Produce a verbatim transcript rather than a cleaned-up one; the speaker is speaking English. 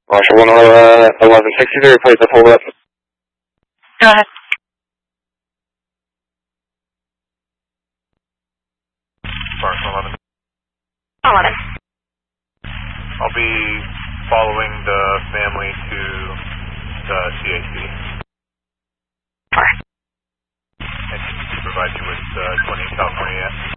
Marshall one eleven sixty to replace the hold up. Go ahead. Marshall eleven. eleven. I'll be following the family to the C A C. Alright. And to provide you with uh, twenty California.